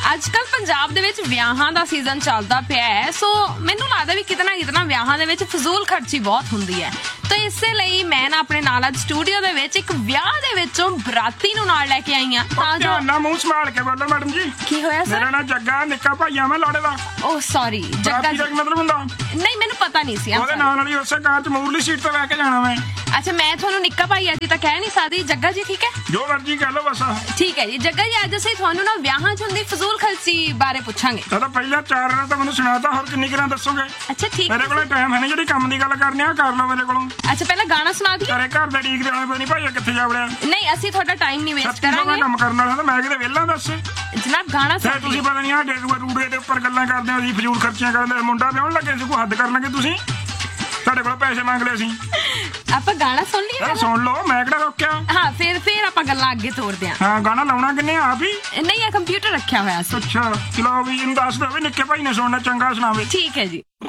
ਅੱਜ ਕੱਲ ਪੰਜਾਬ ਦੇ ਵਿੱਚ ਵਿਆਹਾਂ ਦਾ ਸੀਜ਼ਨ ਚੱਲਦਾ ਪਿਆ ਹੈ, ਸੋ ਮੈਨੂੰ ਲੱਗਦਾ ਵੀ ਕਿਤੇ ਨਾ ਕਿਤੇ ਵਿਆਹਾਂ ਦੇ ਵਿੱਚ ਫਜ਼ੂਲ ਖਰਚੀ ਬਹੁਤ ਹੁੰਦੀ ਹੈ। ਤਾਂ ਇਸੇ ਲਈ ਮੈਂ ਨਾ ਆਪਣੇ ਨਾਲ ਅੱਜ ਸਟੂਡੀਓ ਦੇ ਵਿੱਚ ਇੱਕ ਵਿਆਹ ਦੇ ਵਿੱਚੋਂ ਬਰਾਤੀ ਨੂੰ ਨਾਲ ਲੈ ਕੇ ਆਈ ਹਾਂ। ਤਾਂ ਜੋ ਨਾ ਮੂੰਹ ਸੰਭਾਲ ਕੇ ਬੋਲੋ ਮੈਡਮ ਜੀ। ਕੀ ਹੋਇਆ ਸਰ? ਮੇਰਾ ਨਾਂ ਜੱਗਾ, ਨਿੱਕਾ ਭਾਈਆ ਮੈਂ ਲੋੜੇ ਦਾ। ਓਹ ਸੌਰੀ ਜੱਗਾ ਬਰਾਤੀ ਦਾ ਕੀ ਮਤਲਬ ਹੁੰਦਾ? ਨਹੀਂ, ਮੈਨੂੰ ਪਤਾ ਨਹੀਂ ਸੀ। ਉਹਦੇ ਨਾਲ ਵਾਲੀ ਉਸੇ ਕਾਰ ਚ ਮੂਰਲੀ ਸੀਟ ਤੇ ਲੈ ਕੇ ਜਾਣਾ ਮੈਂ। ਅੱਛਾ, ਮੈਂ ਤੁਹਾਨੂੰ ਨਿੱਕਾ ਭਾਈਆ ਜੀ ਤਾਂ ਕਹਿ ਨਹੀਂ ਸਕਦੀ, ਜੱਗਾ ਜੀ ਠੀਕ ਹੈ? ਜੋ ਮਰਜੀ ਕਹਿ ਲਓ ਬਸ। ਠੀਕ ਹੈ ਜੀ ਜੱਗਾ ਜੀ, ਅੱਜ ਅਸੀਂ ਤੁਹਾਨੂੰ ਨਾ ਵਿਆਹਾਂ 'ਚ ਹੁੰਦੀ ਫਜ਼ੂਲ ਖਰਚੀ ਬਾਰੇ ਪੁੱਛਾਂਗੇ। ਤਾਂ ਪਹਿਲਾਂ 4 ਰਾਤ ਤਾਂ ਮੈਨੂੰ ਸੁਣਾਤਾ, ਹੋਰ ਕਿੰਨੀ ਕਿਰਾਂ ਦੱਸੋਗੇ? ਅੱਛਾ ਠੀਕ ਮੇਰੇ ਕੋਲ ਟਾਈਮ ਹੈ ਨਹੀਂ ਜਿਹੜੀ ਕੰਮ ਦੀ ਗੱਲ ਕਰਨੀ ਆ ਕਰ ਲਓ ਮੇਰੇ ਕੋਲੋਂ। ਅੱਛਾ, ਪਹਿਲਾਂ ਗਾਣਾ ਸੁਣਾ ਦਈਏ? ਘਰੇ ਘਰ ਦੇ ਡੀਕ ਦੇ ਆਲੇ ਪਤਾ ਨਹੀਂ ਭਾਈਆ ਕਿੱਥੇ ਜਾ ਵੜਿਆ। ਨਹੀਂ, ਅਸੀਂ ਤੁਹਾਡਾ ਟਾਈਮ ਨਹੀਂ ਵੇਸਟ 36 ਮੈਂ ਕਰਾਂਗੇ ਕੰਮ ਕਰਨ ਵਾਲਾ ਤਾਂ ਮੈਂ ਕਿਤੇ ਵਿਹਲਾ ਦੱਸ। ਜਨਾਬ। ਗਾਣਾ ਫਿਰ ਸੁਣਾ ਤੁਸੀਂ ਪਤਾ ਨਹੀਂ ਆ ਰੂੜੇ ਦੇ ਉੱਪਰ ਗੱਲਾਂ ਕਰਦੇ ਹੋ ਜੀ, ਫਜ਼ੂਲ ਖਰਚੀਆਂ ਕਰਦੇ। ਮੁੰਡਾ ਵਿਆਹਣ ਲੱਗੇ ਸੀ, ਕੋਈ ਹੱਦ ਕਰਨ ਲੱਗੇ ਤੁਸੀਂ। ਤੁਹਾਡੇ ਕੋਲ ਪੈਸੇ ਮੰਗ ਲਏ ਸੀ। ਆਪਾਂ ਗਾਣਾ ਸੁਣ ਲਈਏ? ਸੁਣ ਲਓ, ਮੈਂ ਕਿਹੜਾ ਰੋਕਿਆ। ਹਾਂ, ਫਿਰ ਆਪਾਂ ਗੱਲਾਂ ਅੱਗੇ ਤੋਰਦੇ ਹਾਂ। ਹਾਂ, ਗਾਣਾ ਲਾਉਣਾ ਕਿੰਨੇ ਆਪ ਹੀ? ਨਹੀਂ, ਇਹ ਕੰਪਿਊਟਰ ਰੱਖਿਆ ਹੋਇਆ ਸੀ। ਅੱਛਾ ਚਲੋ ਵੀ ਇਹਨੂੰ ਦੱਸ ਦਿਓ ਵੀ ਨਿੱਕੇ ਭਾਈ ਨੇ ਸੁਣਨਾ, ਚੰਗਾ ਸੁਣਾਵੇ। ਠੀਕ ਹੈ ਜੀ।